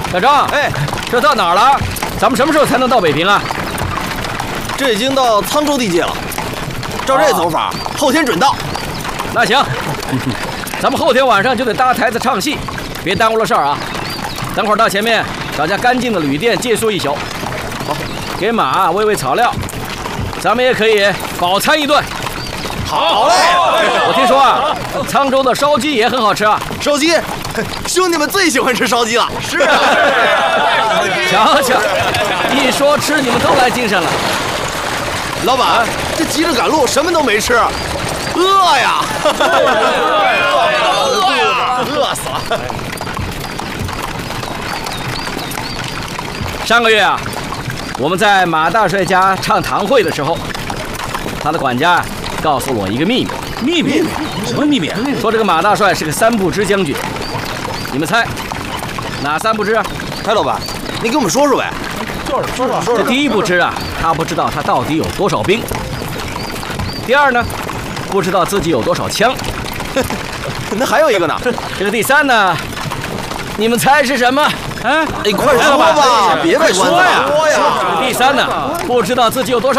小张， 哎， 这到哪儿了？咱们什么时候才能到北平啊？ 这已经到沧州地界了。照这走法，后天准到。 那行，咱们后天晚上就得搭台子唱戏，别耽误了事儿啊。等会儿到前面找家干净的旅店借宿一宿，好，给马喂喂草料，咱们也可以饱餐一顿。 好嘞！ 我听说啊，沧州的烧鸡也很好吃啊。 烧鸡，兄弟们最喜欢吃烧鸡了。是啊， 瞧瞧，一说吃你们都来精神了。 老板，这急着赶路，什么都没吃，饿呀！饿死了！ 上个月啊，我们在马大帅家唱堂会的时候，他的管家告诉我一个秘密。 秘密？什么秘密？ 说这个马大帅是个三不知将军，你们猜哪三不知啊？ 哎，老板，你给我们说说呗。说这第一不知啊，他不知道他到底有多少兵。第二呢，不知道自己有多少枪。 那还有一个呢？ 这个第三呢，你们猜是什么？啊？ 哎，快说吧，别卖关子了。 第三呢，不知道自己有多少。